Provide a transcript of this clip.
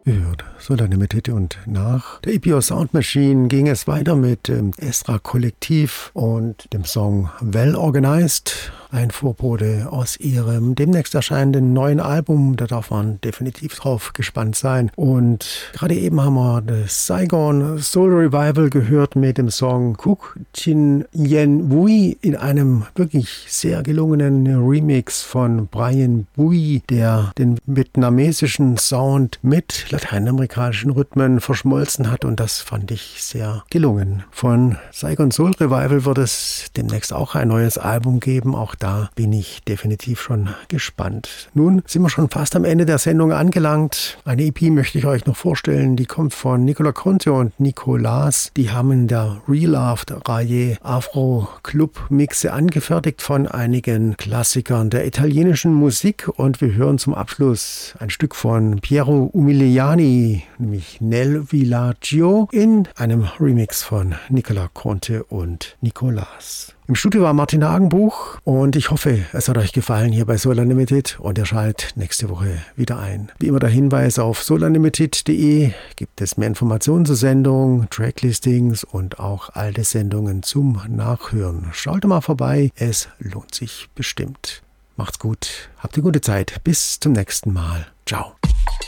gehört. Solar Limited, und nach der EPO Sound Machine ging es weiter mit Esra Kollektiv und dem Song Well Organized. Ein Vorbote aus ihrem demnächst erscheinenden neuen Album. Da darf man definitiv drauf gespannt sein. Und gerade eben haben wir das Saigon Soul Revival gehört mit dem Song Kuk Chin Yen Wui in einem wirklich sehr gelungenen Remix von Brian Bui, der den vietnamesischen Sound mit lateinamerikanischen Rhythmen verschmolzen hat, und das fand ich sehr gelungen. Von Saigon Soul Revival wird es demnächst auch ein neues Album geben. Auch da bin ich definitiv schon gespannt. Nun sind wir schon fast am Ende der Sendung angelangt. Eine EP möchte ich euch noch vorstellen, die kommt von Nicola Conte und Nicolas. Die haben in der Reloved-Reihe Afro-Club-Mixe angefertigt von einigen Klassikern der italienischen Musik, und wir hören zum Abschluss ein Stück von Piero Umiliani, nämlich Nel Villaggio, in einem Remix von Nicola Conte und Nicolas. Im Studio war Martin Hagenbuch, und ich hoffe, es hat euch gefallen hier bei Solar Limited, und ihr schaltet nächste Woche wieder ein. Wie immer der Hinweis: auf solarlimited.de gibt es mehr Informationen zur Sendung, Tracklistings und auch alte Sendungen zum Nachhören. Schaut mal vorbei, es lohnt sich bestimmt. Macht's gut, habt eine gute Zeit, bis zum nächsten Mal. Ciao.